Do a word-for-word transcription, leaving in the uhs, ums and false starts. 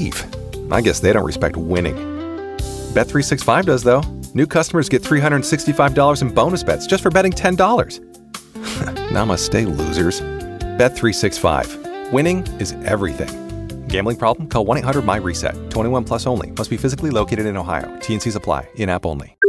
believe. I guess they don't respect winning. Bet three sixty-five does, though. New customers get three hundred sixty-five dollars in bonus bets just for betting ten dollars. Namaste, losers. Bet three sixty-five. Winning is everything. Gambling problem? Call one eight hundred M Y reset. twenty-one plus only. Must be physically located in Ohio. T N Cs apply. In-app only.